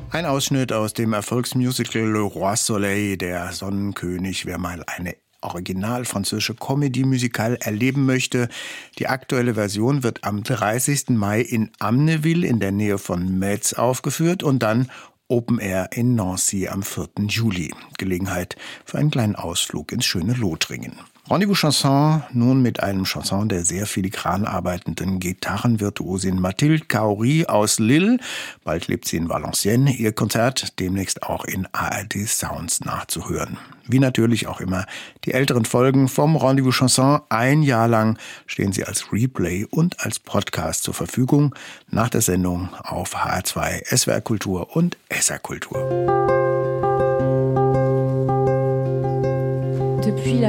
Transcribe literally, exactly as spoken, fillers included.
Ein Ausschnitt aus dem Erfolgsmusical Le Roi Soleil, der Sonnenkönig. Wer mal eine original französische Comédie-Musical erleben möchte. Die aktuelle Version wird am dreißigsten Mai in Amneville in der Nähe von Metz aufgeführt und dann Open Air in Nancy am vierten Juli. Gelegenheit für einen kleinen Ausflug ins schöne Lothringen. Rendez-vous Chanson nun mit einem Chanson der sehr filigran arbeitenden Gitarrenvirtuosin Mathilde Caori aus Lille. Bald lebt sie in Valenciennes. Ihr Konzert demnächst auch in A R D Sounds nachzuhören. Wie natürlich auch immer die älteren Folgen vom Rendez-vous Chanson. Ein Jahr lang stehen sie als Replay und als Podcast zur Verfügung. Nach der Sendung auf H R zwei, S W R Kultur und S R Kultur. Depuis la